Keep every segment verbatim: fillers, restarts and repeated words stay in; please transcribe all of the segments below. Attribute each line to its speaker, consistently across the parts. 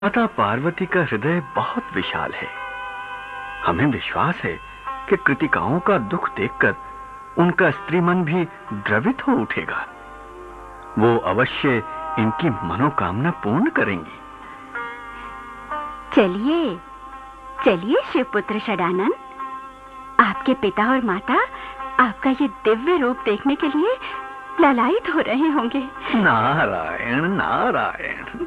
Speaker 1: माता पार्वती का हृदय बहुत विशाल है। हमें विश्वास है कि कृतिकाओं का दुख देखकर उनका स्त्री मन भी द्रवित हो उठेगा। वो अवश्य इनकी मनोकामना पूर्ण करेंगी।
Speaker 2: चलिए चलिए शिवपुत्र षडानन, आपके पिता और माता आपका ये दिव्य रूप देखने के लिए ललायित हो रहे होंगे।
Speaker 1: नारायण नारायण।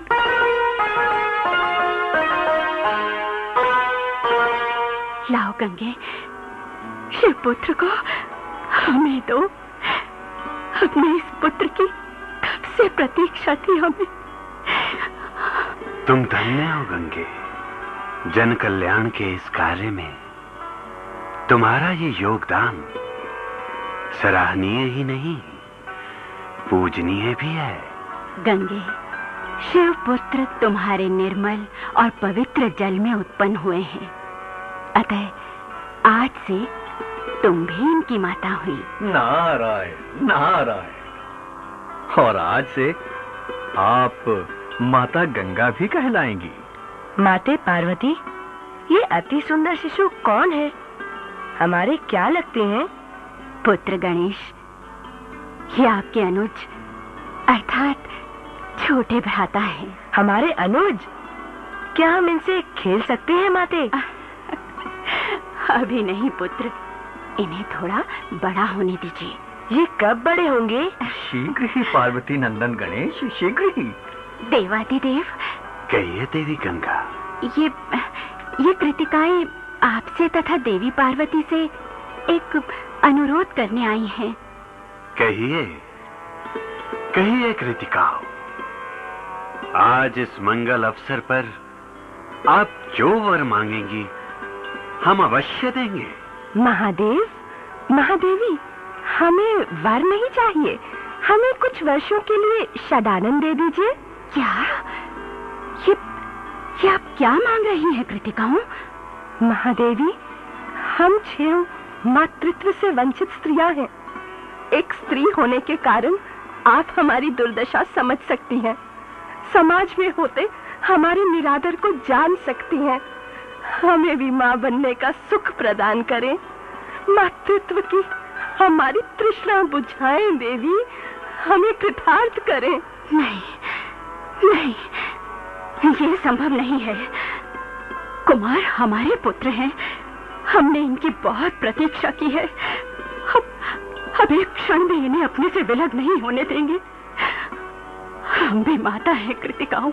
Speaker 2: लाओ गंगे, शिवपुत्र को हमें दो। अपने इस पुत्र की कब से प्रतीक्षा थी हमें।
Speaker 3: तुम धन्य हो गंगे। जन कल्याण के इस कार्य में तुम्हारा ये योगदान सराहनीय ही नहीं, पूजनीय भी है।
Speaker 2: गंगे, शिवपुत्र तुम्हारे निर्मल और पवित्र जल में उत्पन्न हुए हैं, अतः आज से तुम भी इनकी माता हुई।
Speaker 1: नारायण नारायण। और आज से आप माता गंगा भी कहलाएंगी।
Speaker 4: माते पार्वती, ये अति सुंदर शिशु कौन है? हमारे क्या लगते हैं?
Speaker 2: पुत्र गणेश, ये आपके अनुज अर्थात छोटे भ्राता हैं।
Speaker 4: हमारे अनुज? क्या हम इनसे खेल सकते हैं माते?
Speaker 2: अभी नहीं पुत्र, इन्हें थोड़ा बड़ा होने दीजिए।
Speaker 4: ये कब बड़े होंगे?
Speaker 1: शीघ्र ही पार्वती नंदन गणेश, शीघ्र ही।
Speaker 2: देवादिदेव।
Speaker 3: कहिए देवी गंगा।
Speaker 2: ये ये कृतिकाएं आपसे तथा देवी पार्वती से एक अनुरोध करने आई हैं।
Speaker 3: कहिए कहिए कृतिकाओं, आज इस मंगल अवसर पर आप जो वर मांगेंगी हम अवश्य देंगे।
Speaker 4: महादेव, महादेवी, हमें वर नहीं चाहिए, हमें कुछ वर्षों के लिए षडानन दे दीजिए।
Speaker 2: क्या? ये ये आप क्या मांग रही हैं कृतिकाओं?
Speaker 4: महादेवी, हम छह मातृत्व से वंचित स्त्रियां हैं। एक स्त्री होने के कारण आप हमारी दुर्दशा समझ सकती हैं, समाज में होते हमारे निरादर को जान सकती हैं। हमें भी मां बनने का सुख प्रदान करें, मातृत्व की हमारी तृष्णा बुझाएं देवी, हमें कृतार्थ करें।
Speaker 2: नहीं नहीं, ये संभव नहीं है। कुमार हमारे पुत्र हैं, हमने इनकी बहुत प्रतीक्षा की है। हम अब एक क्षण भी इन्हें अपने से विलग नहीं होने देंगे। हम भी माता है कृतिकाओं,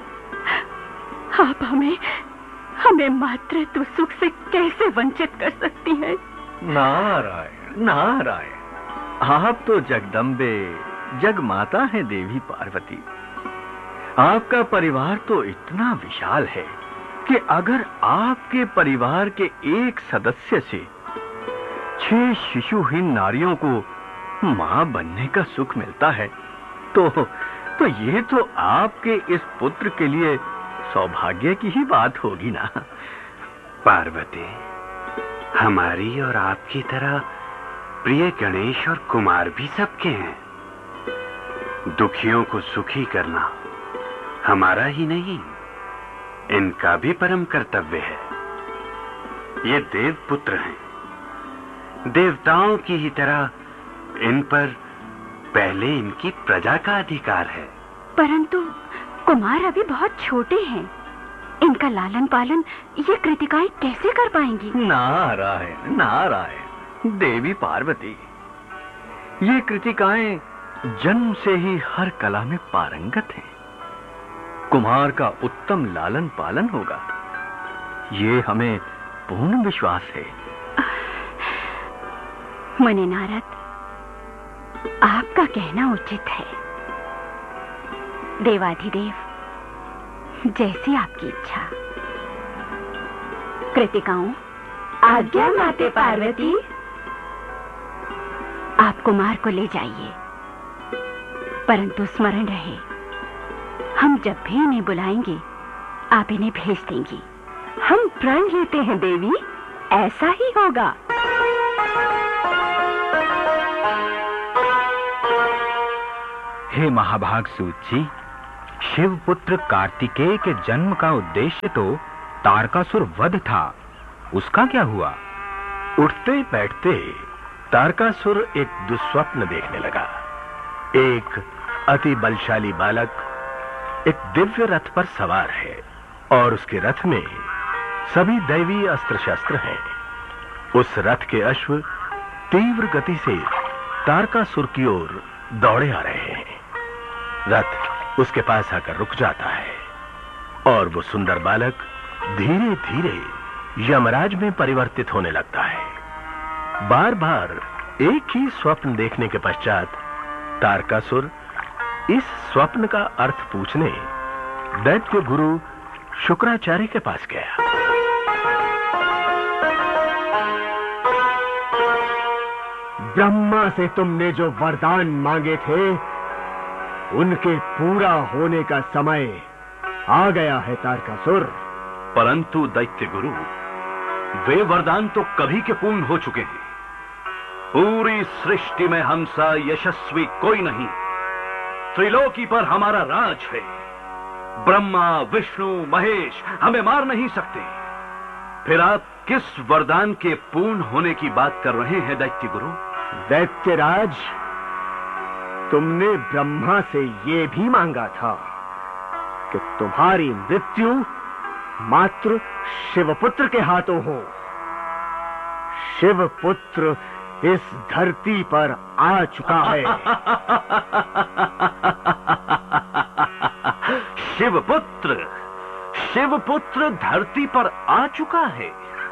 Speaker 2: आप हमें हमें मातृत्व सुख से कैसे वंचित कर सकती हैं?
Speaker 1: नारायण नारायण। आप तो जगदम्बे जग माता है देवी पार्वती। आपका परिवार तो इतना विशाल है कि अगर आपके परिवार के एक सदस्य से छह शिशुहीन नारियों को मां बनने का सुख मिलता है तो तो ये तो आपके इस पुत्र के लिए सौभाग्य की ही बात होगी ना।
Speaker 3: पार्वती, हमारी और आपकी तरह प्रिय गणेश और कुमार भी सबके हैं। दुखियों को सुखी करना हमारा ही नहीं, इनका भी परम कर्तव्य है। ये देव पुत्र हैं, देवताओं की ही तरह इन पर पहले इनकी प्रजा का अधिकार है।
Speaker 2: परंतु कुमार अभी बहुत छोटे हैं, इनका लालन पालन ये कृतिकाएं कैसे कर पाएंगी?
Speaker 1: नारायण नारायण। देवी पार्वती, ये कृतिकाएं जन्म से ही हर कला में पारंगत हैं। कुमार का उत्तम लालन पालन होगा, ये हमें पूर्ण विश्वास है।
Speaker 2: मुनि नारद, आपका कहना उचित है। देवाधिदेव, जैसी आपकी इच्छा। कृतिकाओं,
Speaker 4: आज्ञा माते पार्वती।
Speaker 2: आप कुमार को ले जाइए, परंतु स्मरण रहे, हम जब भी इन्हें बुलाएंगे आप इन्हें भेज देंगी।
Speaker 4: हम प्रण लेते हैं देवी, ऐसा ही होगा।
Speaker 5: हे महाभाग सूत जी, शिवपुत्र कार्तिकेय के जन्म का उद्देश्य तो तारकासुर वध था, उसका क्या हुआ?
Speaker 6: उठते बैठते तारकासुर एक दुस्वप्न देखने लगा। एक अति बलशाली बालक एक दिव्य रथ पर सवार है और उसके रथ में सभी दैवी अस्त्र शस्त्र हैं। उस रथ के अश्व तीव्र गति से तारकासुर की ओर दौड़े आ रहे हैं। रथ उसके पास आकर रुक जाता है और वो सुंदर बालक धीरे धीरे यमराज में परिवर्तित होने लगता है। बार बार एक ही स्वप्न देखने के पश्चात तारकासुर इस स्वप्न का अर्थ पूछने दैत्य गुरु शुक्राचार्य के पास गया।
Speaker 7: ब्रह्मा से तुमने जो वरदान मांगे थे उनके पूरा होने का समय आ गया है तारकासुर।
Speaker 8: परंतु दैत्य गुरु, वे वरदान तो कभी के पूर्ण हो चुके हैं। पूरी सृष्टि में हमसा यशस्वी कोई नहीं। त्रिलोकी पर हमारा राज है। ब्रह्मा, विष्णु, महेश हमें मार नहीं सकते। फिर आप किस वरदान के पूर्ण होने की बात कर रहे हैं दैत्य गुरु?
Speaker 7: दैत्यराज, तुमने ब्रह्मा से ये भी मांगा था कि तुम्हारी मृत्यु मात्र शिवपुत्र के हाथों हो। शिवपुत्र इस धरती पर आ चुका है।
Speaker 8: शिवपुत्र शिवपुत्र धरती पर आ चुका है।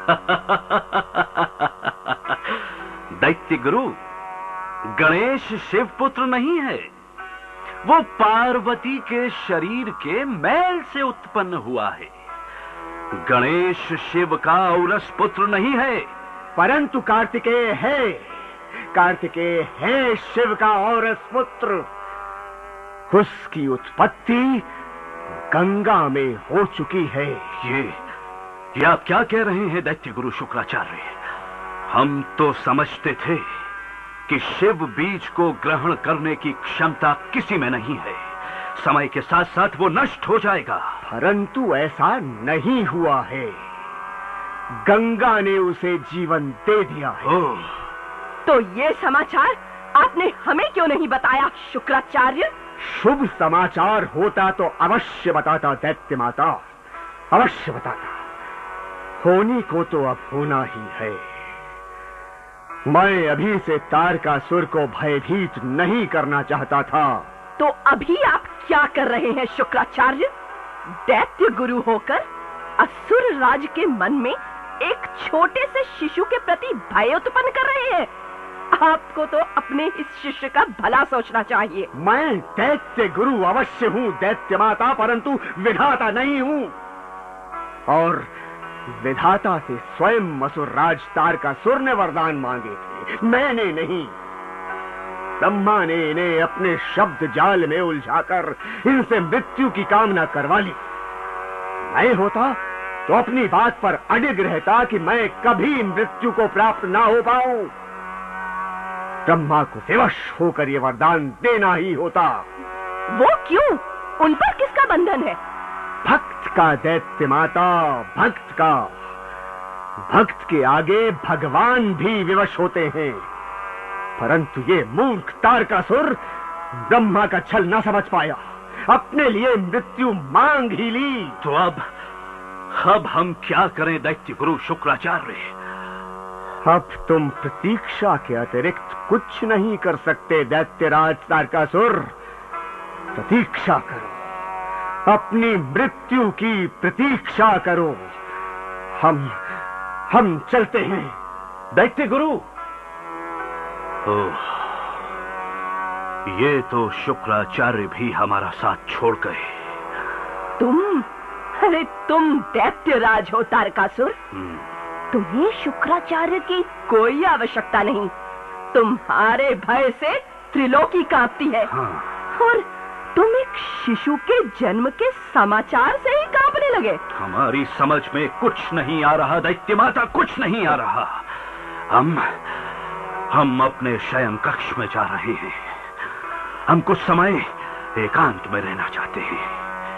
Speaker 8: दैत्य गुरु, गणेश शिवपुत्र नहीं है। वो पार्वती के शरीर के मैल से उत्पन्न हुआ है। गणेश शिव का औरस पुत्र नहीं है।
Speaker 7: परंतु कार्तिकेय है। कार्तिकेय है शिव का औरस पुत्र। उसकी उत्पत्ति गंगा में हो चुकी है।
Speaker 8: ये ये आप क्या कह रहे हैं दैत्य गुरु शुक्राचार्य? हम तो समझते थे कि शिव बीज को ग्रहण करने की क्षमता किसी में नहीं है। समय के साथ साथ वो नष्ट हो जाएगा।
Speaker 7: परंतु ऐसा नहीं हुआ है। गंगा ने उसे जीवन दे दिया है।
Speaker 8: ओह,
Speaker 4: तो ये समाचार आपने हमें क्यों नहीं बताया शुक्राचार्य?
Speaker 7: शुभ समाचार होता तो अवश्य बताता दैत्य माता, अवश्य बताता। होने को तो अब होना ही है। मैं अभी से तारकासुर को भयभीत नहीं करना चाहता था।
Speaker 4: तो अभी आप क्या कर रहे हैं शुक्राचार्य? दैत्य गुरु होकर असुर राज के मन में एक छोटे से शिशु के प्रति भय उत्पन्न कर रहे हैं। आपको तो अपने इस शिष्य का भला सोचना चाहिए।
Speaker 7: मैं दैत्य गुरु अवश्य हूँ दैत्य माता, परंतु विधाता नहीं हूँ। और विधाता से स्वयं असुरराज तारकासुर ने वरदान मांगे थे, मैंने नहीं। ब्रह्मा ने इन्हें अपने शब्द जाल में उलझाकर इनसे मृत्यु की कामना करवा ली। मैं होता तो अपनी बात पर अडिग रहता कि मैं कभी मृत्यु को प्राप्त ना हो पाऊं। ब्रह्मा को विवश होकर यह वरदान देना ही होता।
Speaker 4: वो क्यों? उन पर किसका बंधन है?
Speaker 7: भक्त का दैत्य माता, भक्त का। भक्त के आगे भगवान भी विवश होते हैं। परंतु ये मूर्ख तारकासुर ब्रह्मा का छल न समझ पाया, अपने लिए मृत्यु मांग ही ली।
Speaker 8: तो अब अब हम क्या करें दैत्य गुरु शुक्राचार्य?
Speaker 7: अब तुम प्रतीक्षा के अतिरिक्त कुछ नहीं कर सकते दैत्यराज तारकासुर। प्रतीक्षा करो, अपनी मृत्यु की प्रतीक्षा करो। हम हम चलते हैं
Speaker 8: दैत्य गुरु। ओह, ये तो शुक्राचार्य भी हमारा साथ छोड़ गए।
Speaker 4: तुम? अरे तुम दैत्यराज हो तारकासुर। तुम्हें शुक्राचार्य की कोई आवश्यकता नहीं। तुम्हारे भय से त्रिलोकी कांपती है।
Speaker 8: हाँ।
Speaker 4: और तुम एक शिशु के जन्म के समाचार से ही कांपने लगे।
Speaker 8: हमारी समझ में कुछ नहीं आ रहा दैत्य माता, कुछ नहीं आ रहा। हम हम अपने शयन कक्ष में जा रहे हैं। हम कुछ समय एकांत में रहना चाहते हैं।